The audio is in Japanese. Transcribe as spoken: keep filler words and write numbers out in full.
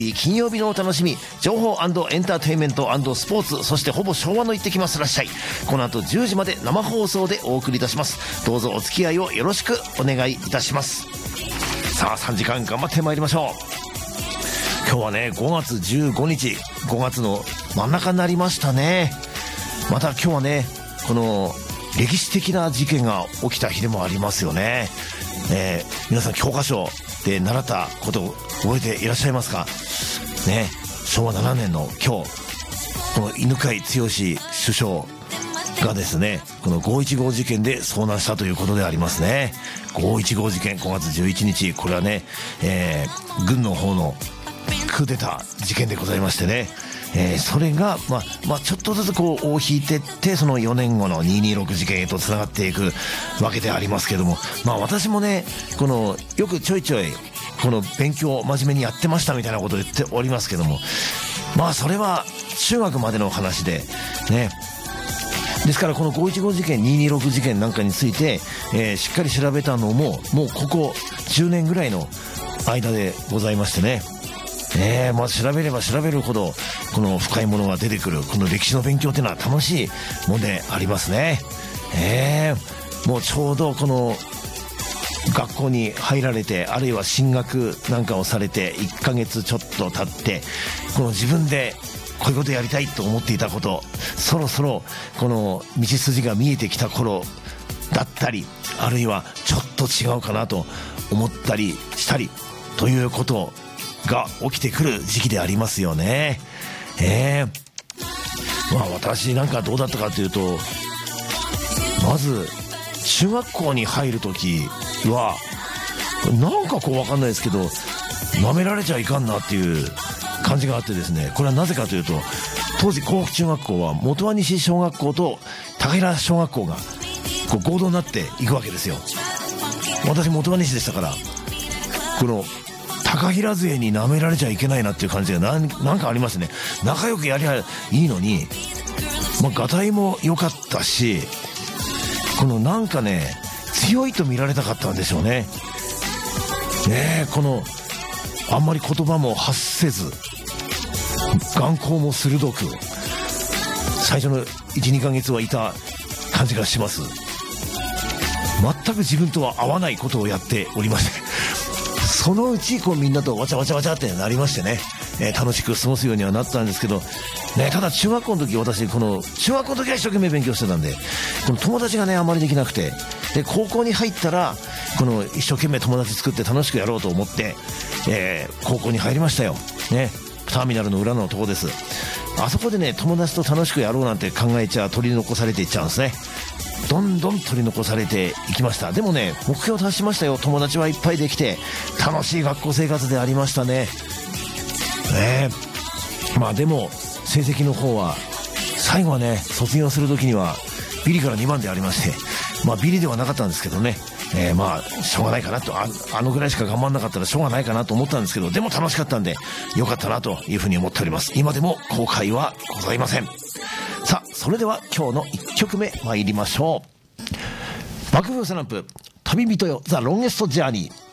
金曜日のお楽しみ、情報&エンターテインメント&スポーツ、そしてほぼ昭和の言ってきますらっしゃい。この後じゅうじまで生放送でお送りいたします。どうぞお付き合いをよろしくお願いいたします。さあさんじかん頑張ってまいりましょう。今日はねごがつじゅうごにち、ごがつの真ん中になりましたね。また今日はねこの歴史的な事件が起きた日でもありますよね。えー、皆さん教科書で習ったことを覚えていらっしゃいますかね。しょうわななねんの今日、この犬養毅首相がですねこのごーいちごー事件で遭難したということでありますね。ごーいちごー事件、ごがつじゅういちにち、これはね、えー、軍の方のクーデター事件でございましてね、えー、それが、まあまあ、ちょっとずつこう尾を引いてってそのよねんごのにーにーろく事件へとつながっていくわけでありますけども、まあ私もねこのよくちょいちょいこの勉強を真面目にやってましたみたいなことを言っておりますけども、まあそれは中学までの話でね。ですからこのごーいちごー事件、にーにーろく事件なんかについて、えー、しっかり調べたのももうここじゅうねんぐらいの間でございましてね。えー、まあ調べれば調べるほどこの深いものが出てくるこの歴史の勉強っていうのは楽しいものでありますね。えー、もうちょうどこの学校に入られて、あるいは進学なんかをされていっかげつちょっと経って、この自分でこういうことやりたいと思っていたこと、そろそろこの道筋が見えてきた頃だったり、あるいはちょっと違うかなと思ったりしたりということが起きてくる時期でありますよね。えー、まあ私なんかどうだったかというと、まず中学校に入る時はなんかこう分かんないですけど舐められちゃいかんなっていう感じがあってですね、これはなぜかというと、当時甲府中学校は本輪西小学校と高平小学校がこう合同になっていくわけですよ。私本輪西でしたから、この高平勢に舐められちゃいけないなっていう感じがなんなんかありますね。仲良くやりゃいいのに、まあ、がたいも良かったし、このなんかね強いと見られたかったんでしょうね。ねえ、このあんまり言葉も発せず、眼光も鋭く、最初の いちにかげつはいた感じがします。全く自分とは合わないことをやっておりまして、そのうちこうみんなとわちゃわちゃわちゃってなりましてね、えー、楽しく過ごすようにはなったんですけど、ね、ただ中学校の時、私この中学校の時は一生懸命勉強してたんで、この友達がねあまりできなくて、で高校に入ったらこの一生懸命友達作って楽しくやろうと思って、えー、高校に入りましたよ、ね、ターミナルの裏のとこです。あそこでね友達と楽しくやろうなんて考えちゃ取り残されていっちゃうんですね。どんどん取り残されていきました。でもね目標を達しましたよ。友達はいっぱいできて楽しい学校生活でありましたね。ねえ、まあでも成績の方は最後はね卒業する時にはビリからにばんでありまして、まあビリではなかったんですけどね、えー、まあしょうがないかなと、 あ, あのぐらいしか頑張んなかったらしょうがないかなと思ったんですけど、でも楽しかったんでよかったなというふうに思っております。今でも後悔はございません。さあそれでは今日のいっきょくめ参りましょう。幕府スランプ、旅人よザ・ロンゲスト・ジャーニー。